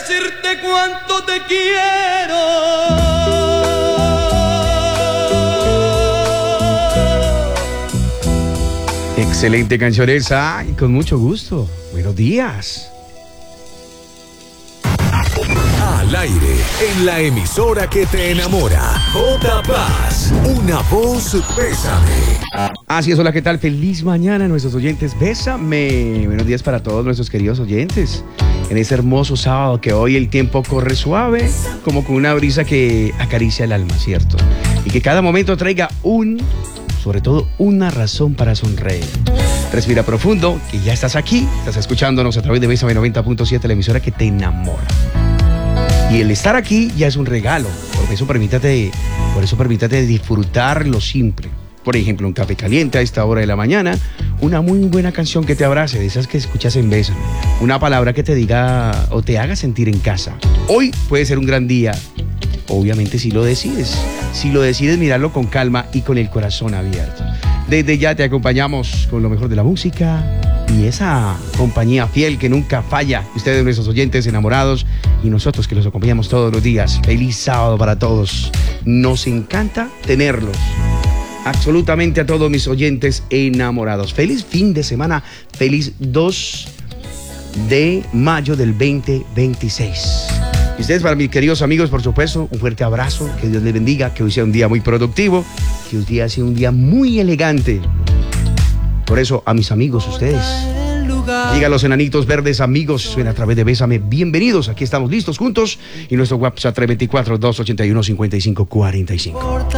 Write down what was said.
decirte cuánto te quiero. Excelente canción esa y con mucho gusto. Buenos días. Al aire, en la emisora que te enamora. J Paz, una voz Bésame. Así es, hola, ¿qué tal? Feliz mañana a nuestros oyentes. Bésame. Buenos días para todos nuestros queridos oyentes. En este hermoso sábado que hoy el tiempo corre suave, como con una brisa que acaricia el alma, ¿cierto? Y que cada momento traiga sobre todo una razón para sonreír. Respira profundo, que ya estás aquí, estás escuchándonos a través de Bésame 90.7, la emisora que te enamora. Y el estar aquí ya es un regalo, por eso permítate disfrutar lo simple. Por ejemplo, un café caliente a esta hora de la mañana, una muy buena canción que te abrace, de esas que escuchas en Bésame, una palabra que te diga o te haga sentir en casa. Hoy puede ser un gran día, obviamente si lo decides mirarlo con calma y con el corazón abierto. Desde ya te acompañamos con lo mejor de la música y esa compañía fiel que nunca falla. Ustedes, nuestros oyentes enamorados, y nosotros que los acompañamos todos los días. Feliz sábado para todos. Nos encanta tenerlos. Absolutamente a todos mis oyentes enamorados. Feliz fin de semana. Feliz 2 de mayo del 2026. Y ustedes, para mis queridos amigos, por supuesto, un fuerte abrazo. Que Dios les bendiga. Que hoy sea un día muy productivo. Que hoy sea un día muy elegante. Por eso, a mis amigos, ustedes, digan los enanitos verdes, amigos, suena a través de Bésame. Bienvenidos, aquí estamos listos juntos. Y nuestro WhatsApp 324-281-5545.